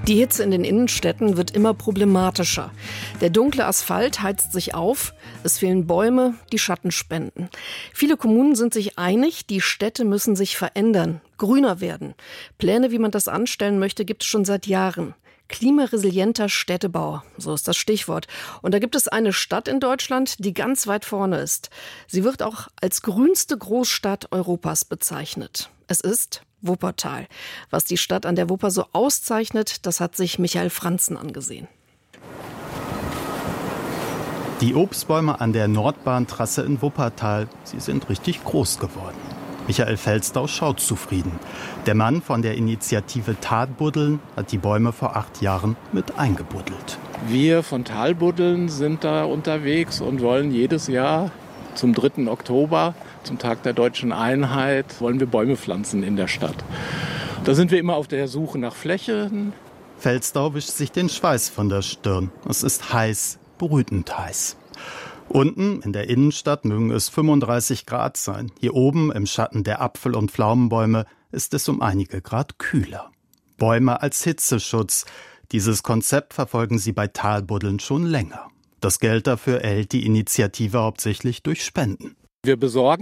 Die Hitze in den Innenstädten wird immer problematischer. Der dunkle Asphalt heizt sich auf, es fehlen Bäume, die Schatten spenden. Viele Kommunen sind sich einig, die Städte müssen sich verändern, grüner werden. Pläne, wie man das anstellen möchte, gibt es schon seit Jahren. Klimaresilienter Städtebau, so ist das Stichwort. Und da gibt es eine Stadt in Deutschland, die ganz weit vorne ist. Sie wird auch als grünste Großstadt Europas bezeichnet. Es ist Wuppertal. Was die Stadt an der Wupper so auszeichnet, das hat sich Michael Franzen angesehen. Die Obstbäume an der Nordbahntrasse in Wuppertal, sie sind richtig groß geworden. Michael Felstau schaut zufrieden. Der Mann von der Initiative Talbuddeln hat die Bäume vor 8 Jahren mit eingebuddelt. Wir von Talbuddeln sind da unterwegs und wollen jedes Jahr zum 3. Oktober, zum Tag der Deutschen Einheit, wollen wir Bäume pflanzen in der Stadt. Da sind wir immer auf der Suche nach Flächen. Felstau wischt sich den Schweiß von der Stirn. Es ist heiß, brütend heiß. Unten in der Innenstadt mögen es 35 Grad sein. Hier oben im Schatten der Apfel- und Pflaumenbäume ist es um einige Grad kühler. Bäume als Hitzeschutz. Dieses Konzept verfolgen sie bei Talbuddeln schon länger. Das Geld dafür erhält die Initiative hauptsächlich durch Spenden. Wir besorgen